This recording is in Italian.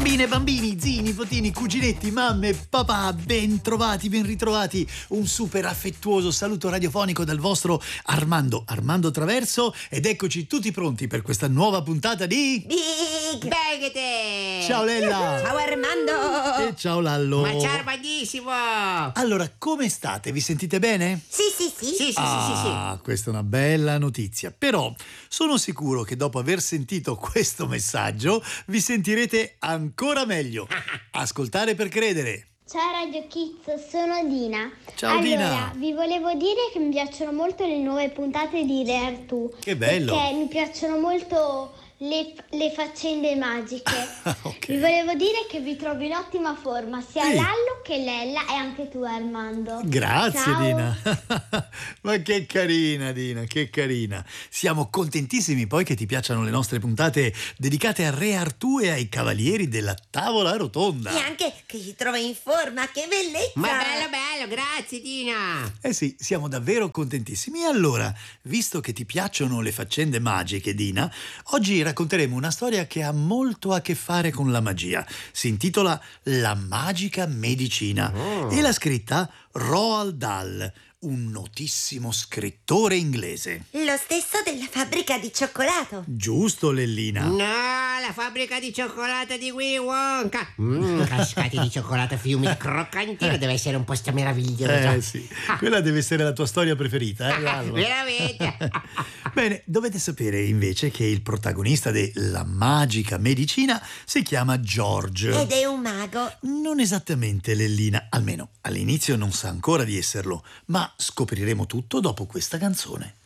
Bambine, bambini, zii, nipotini, cuginetti, mamme, papà, ben trovati, ben ritrovati. Un super affettuoso saluto radiofonico dal vostro Armando Traverso, ed eccoci tutti pronti per questa nuova puntata di Big Begete! Ciao Lella! Ciao Armando! E ciao Lallo! Ma ciao Armandissimo! Allora, come state? Vi sentite bene? Sì. Sì. Questa è una bella notizia. Però sono sicuro che dopo aver sentito questo messaggio vi sentirete ancora meglio. Ascoltare per credere. Ciao Radio Kids, sono Dina. Ciao Dina. Vi volevo dire che mi piacciono molto le nuove puntate di Re Artù. Che bello. Perché mi piacciono molto le faccende magiche. Ok. Vi volevo dire che vi trovo in ottima forma, sia Sì. Lallo che Lella e anche tu Armando. Grazie Ciao. Dina. Ma che carina Dina, che carina. Siamo contentissimi poi che ti piacciono le nostre puntate dedicate a Re Artù e ai cavalieri della tavola rotonda. E anche che si trova in forma, che bellezza! Ma bello, grazie Dina! Eh sì, siamo davvero contentissimi. E allora, visto che ti piacciono le faccende magiche, Dina, oggi racconteremo una storia che ha molto a che fare con la magia. Si intitola La magica medicina e l'ha scritta Roald Dahl, un notissimo scrittore inglese. Lo stesso della fabbrica di cioccolato. Giusto, Lellina? No, la fabbrica di cioccolato di Willy Wonka! Cascati di cioccolato, fiumi di croccantino, deve essere un posto meraviglioso. Sì, quella deve essere la tua storia preferita, Lallo? Veramente? Bene, dovete sapere invece che il protagonista della magica medicina si chiama George. Ed è un mago. Non esattamente, Lellina, almeno all'inizio non sa ancora di esserlo, ma scopriremo tutto dopo questa canzone.